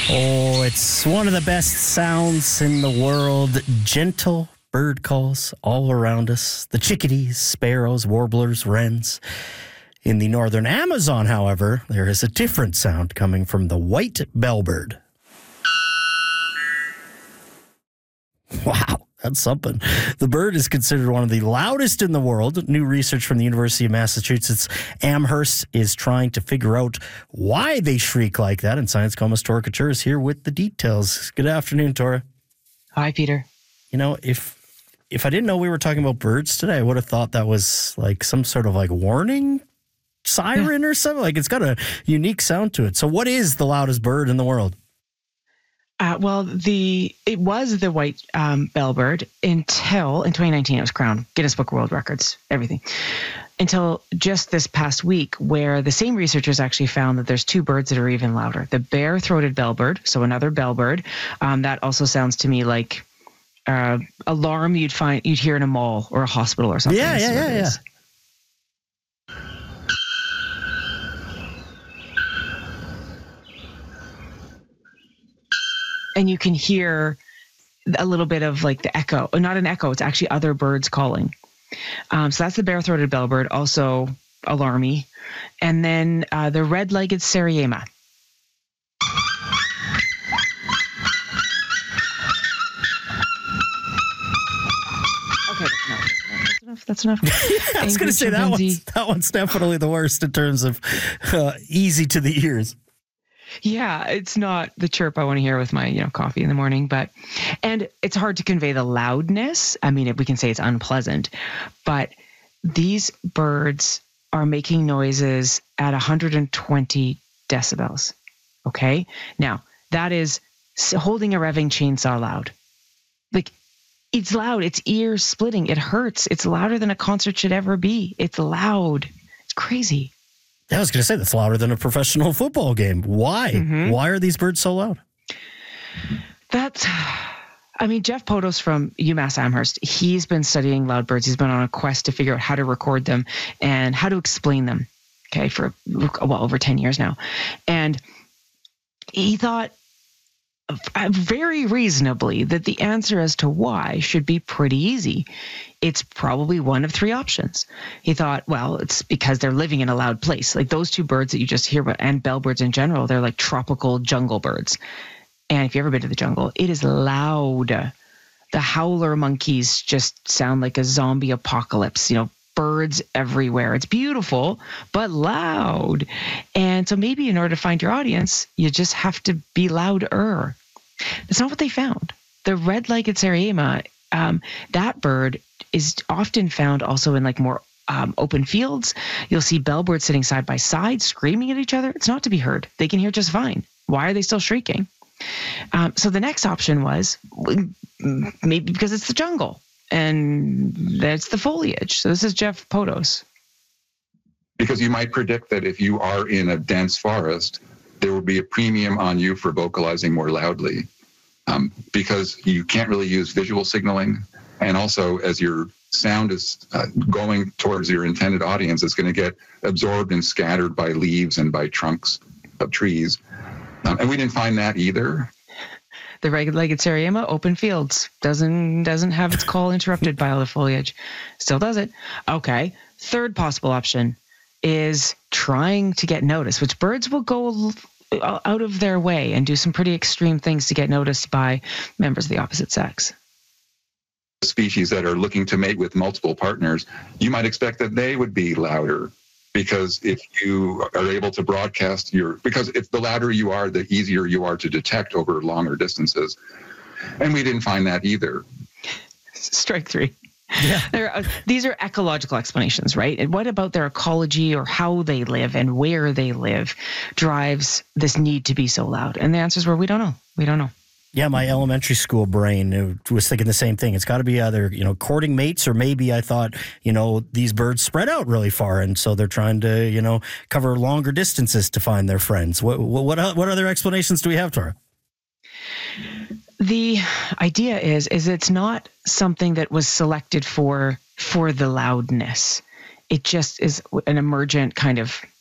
Oh, it's one of the best sounds in the world. Gentle bird calls all around us. The chickadees, sparrows, warblers, wrens. In the northern Amazon, however, there is a different sound coming from the white bellbird. Wow, that's something. The bird is considered one of the loudest in the world. New research from the University of Massachusetts Amherst is trying to figure out why they shriek like that, and science columnist Tora Couture is here with the details. Good afternoon, Tora. Hi, Peter. You know, if I didn't know we were talking about birds today, I would have thought that was like some sort of like warning siren or something. Like it's got a unique sound to it. So what is the loudest bird in the world? It was the white bellbird until in 2019 it was crowned Guinness Book of World Records, everything. Until just this past week, where the same researchers actually found that there's two birds that are even louder. The bare-throated bellbird, so another bellbird, that also sounds to me like alarm you'd hear in a mall or a hospital or something. Yeah. And you can hear a little bit of like the echo, not an echo, it's actually other birds calling. So that's the bare-throated bellbird, also alarmy. And then the red-legged Sariema. Okay, that's enough. I was going to say that one's definitely the worst in terms of easy to the ears. Yeah, it's not the chirp I want to hear with my, coffee in the morning, and it's hard to convey the loudness. I mean, we can say it's unpleasant, but these birds are making noises at 120 decibels. Okay. Now that is holding a revving chainsaw loud. Like it's loud. It's ear splitting. It hurts. It's louder than a concert should ever be. It's loud. It's crazy. I was going to say that's louder than a professional football game. Why? Mm-hmm. Why are these birds so loud? Jeff Potos from UMass Amherst, he's been studying loud birds. He's been on a quest to figure out how to record them and how to explain them, okay, for over 10 years now. And he thought very reasonably that the answer as to why should be pretty easy. It's probably one of three options. He thought, well, it's because they're living in a loud place. Like those two birds that you just hear about, and bellbirds in general, they're like tropical jungle birds. And if you've ever been to the jungle, it is loud. The howler monkeys just sound like a zombie apocalypse, birds everywhere. It's beautiful, but loud. And so maybe in order to find your audience, you just have to be louder. That's not what they found. The red-legged Sariema, that bird is often found also in like more open fields. You'll see bellbirds sitting side by side, screaming at each other. It's not to be heard. They can hear just fine. Why are they still shrieking? So the next option was maybe because it's the jungle and that's the foliage. So this is Jeff Potos. Because you might predict that if you are in a dense forest, there will be a premium on you for vocalizing more loudly because you can't really use visual signaling. And also, as your sound is going towards your intended audience, it's going to get absorbed and scattered by leaves and by trunks of trees. And we didn't find that either. The red-legged Sariema, open fields, doesn't have its call interrupted by all the foliage. Still does it. Okay. Third possible option is trying to get noticed, which birds will go out of their way and do some pretty extreme things to get noticed by members of the opposite sex. Species that are looking to mate with multiple partners, you might expect that they would be louder because if you are able to broadcast because if the louder you are, the easier you are to detect over longer distances. And we didn't find that either. Strike three. Yeah. These are ecological explanations, right? And what about their ecology or how they live and where they live drives this need to be so loud? And the answers were, we don't know. We don't know. Yeah, my elementary school brain was thinking the same thing. It's got to be either, courting mates, or maybe I thought, these birds spread out really far, and so they're trying to, cover longer distances to find their friends. What other explanations do we have, Tora? The idea is it's not something that was selected for the loudness. It just is an emergent kind of